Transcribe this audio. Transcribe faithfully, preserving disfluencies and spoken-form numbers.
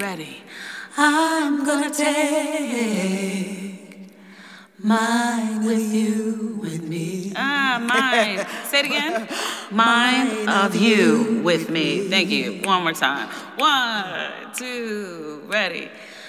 ready. I'm gonna take mine with you, with me. Ah, mine. Say it again. Mine of you with me. Thank you. One more time. One, two, ready.